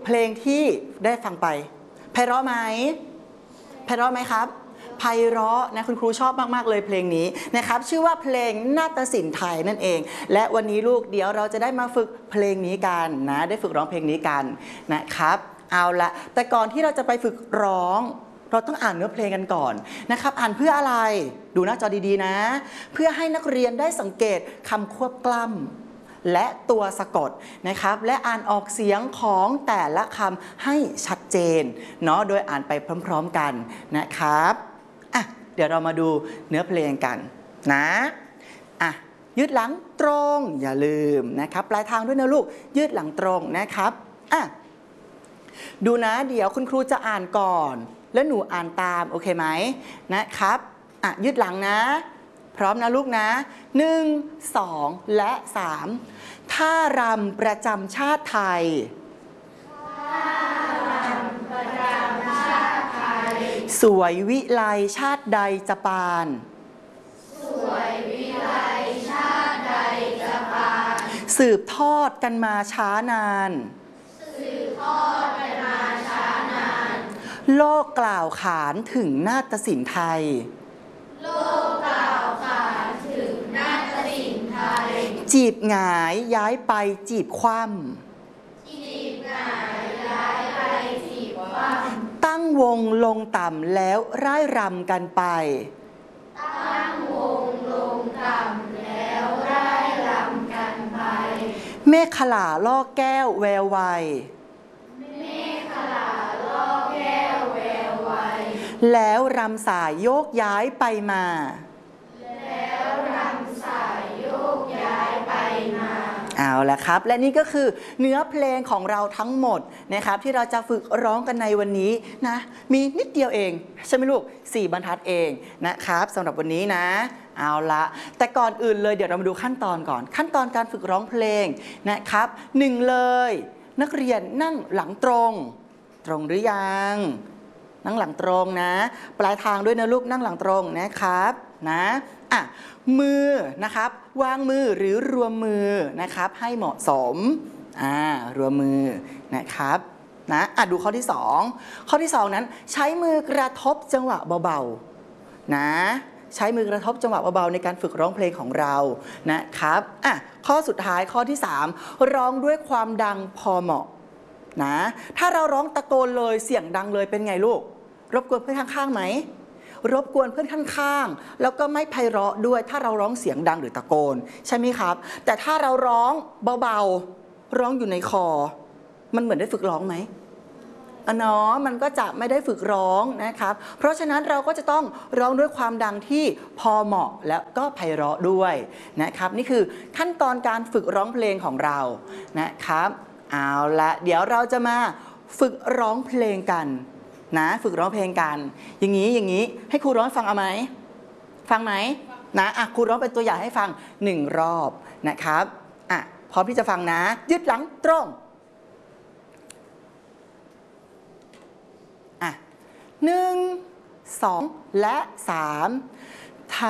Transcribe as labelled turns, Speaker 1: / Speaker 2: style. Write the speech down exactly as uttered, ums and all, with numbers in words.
Speaker 1: เพลงที่ได้ฟังไปไพเราะไหมไพเราะไหมครับไพเราะนะคุณครูชอบมากๆเลยเพลงนี้นะครับชื่อว่าเพลงนาฏศิลป์ไทยนั่นเองและวันนี้ลูกเดี๋ยวเราจะได้มาฝึกเพลงนี้กันนะได้ฝึกร้องเพลงนี้กันนะครับเอาละแต่ก่อนที่เราจะไปฝึกร้องเราต้องอ่านเนื้อเพลงกันก่อนนะครับอ่านเพื่ออะไรดูหน้าจอดีๆนะเพื่อให้นักเรียนได้สังเกตคำควบกล้ำและตัวสะกดนะครับและอ่านออกเสียงของแต่ละคำให้ชัดเจนเนาะโดยอ่านไปพร้อมๆกันนะครับอ่ะเดี๋ยวเรามาดูเนื้อเพลงกันนะอ่ะยืดหลังตรงอย่าลืมนะครับปลายทางด้วยนะลูกยืดหลังตรงนะครับอ่ะดูนะเดี๋ยวคุณครูจะอ่านก่อนแล้วหนูอ่านตามโอเคไหมนะครับอ่ะยืดหลังนะพร้อมนะลูกนะหนึ่ง สองและสามท่ารำประจำชาติไทยท่ารำประจำชาติไทยสวยวิไลชาติใดจะปานสวยวิไลชาติใดจะปานสืบทอดกันมาช้านานสืบทอดกันมาช้านานโลกกล่าวขานถึงนาฏศิลป์ไทยโลกกล่าวขานถึงนาฏศิลป์ไทยจีบหงายย้ายไปจีบคว่ำจีบหงายย้ายไปจีบคว่ำตั้งวงลงต่ำแล้วร่ายรำกันไปตั้งวงลงต่ำแล้วร่ายรำกันไปเมฆขลาล่อแก้วแววไวเมฆขลาล่อแก้วแววไวแล้วรำสายโยกย้ายไปมาแล้วรำสายโยกย้ายไปมาเอาละครับและนี่ก็คือเนื้อเพลงของเราทั้งหมดนะครับที่เราจะฝึกร้องกันในวันนี้นะมีนิดเดียวเองใช่ไหมลูกสี่บรรทัดเองนะครับสำหรับวันนี้นะเอาละแต่ก่อนอื่นเลยเดี๋ยวเรามาดูขั้นตอนก่อนขั้นตอนการฝึกร้องเพลงนะครับหนึ่งเลยนักเรียนนั่งหลังตรงตรงหรือยังนั่งหลังตรงนะปลายทางด้วยนะลูกนั่งหลังตรงนะครับนะอ่ะมือนะครับวางมือหรือรวมมือนะครับให้เหมาะสมอ่ารวมมือนะครับนะอ่ะดูข้อที่สองข้อที่สองนั้นใช้มือกระทบจังหวะเบาๆนะใช้มือกระทบจังหวะเบาๆในการฝึกร้องเพลงของเรานะครับอ่ะข้อสุดท้ายข้อที่สามร้องด้วยความดังพอเหมาะนะถ้าเราร้องตะโกนเลยเสียงดังเลยเป็นไงลูกรบกวนเพื่อนข้างๆไหมรบกวนเพื่อนข้างๆแล้วก็ไม่ไพเราะด้วยถ้าเราร้องเสียงดังหรือตะโกนใช่ไหมครับแต่ถ้าเราร้องเบาๆร้องอยู่ในคอมันเหมือนได้ฝึกร้องไหมอ๋อเนาะมันก็จะไม่ได้ฝึกร้องนะครับเพราะฉะนั้นเราก็จะต้องร้องด้วยความดังที่พอเหมาะแล้วก็ไพเราะด้วยนะครับนี่คือขั้นตอนการฝึกร้องเพลงของเรานะครับเอาละเดี๋ยวเราจะมาฝึกร้องเพลงกันนะฝึกร้องเพลงกันอย่างนี้อย่างนี้ให้ครูร้องฟังเอาไหมฟังไหมนะอ่ะครูร้องเป็นตัวอย่างให้ฟังหนึ่งรอบนะครับอ่ะพร้อมที่จะฟังนะยืดหลังตรงอ่ะหนึ่งสองและสาม